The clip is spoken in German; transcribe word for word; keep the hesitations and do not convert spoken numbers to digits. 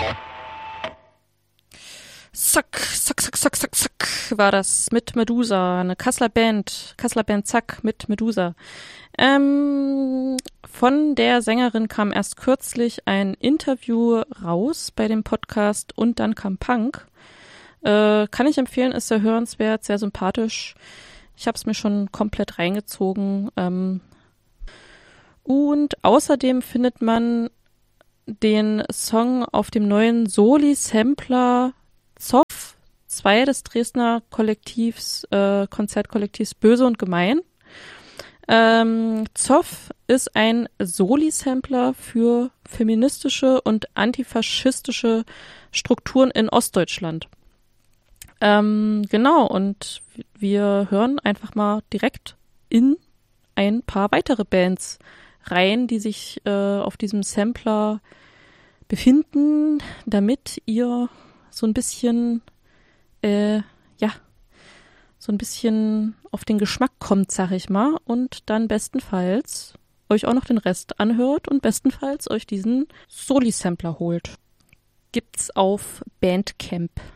Zack, zack, zack, zack, zack, zack, war das mit Medusa, eine Kasseler Band, Kasseler Band Zack mit Medusa. Ähm, von der Sängerin kam erst kürzlich ein Interview raus bei dem Podcast und dann kam Punk. Äh, kann ich empfehlen, ist sehr hörenswert, sehr sympathisch. Ich habe es mir schon komplett reingezogen. Ähm, und außerdem findet man den Song auf dem neuen Soli-Sampler Zoff zwei des Dresdner Kollektivs, äh, Konzertkollektivs Böse und Gemein. Ähm, Zoff ist ein Soli-Sampler für feministische und antifaschistische Strukturen in Ostdeutschland. Ähm, genau, und wir hören einfach mal direkt in ein paar weitere Bands rein, die sich äh, auf diesem Sampler befinden, damit ihr so ein bisschen, äh, ja, so ein bisschen auf den Geschmack kommt, sag ich mal, und dann bestenfalls euch auch noch den Rest anhört und bestenfalls euch diesen Soli-Sampler holt. Gibt's auf Bandcamp.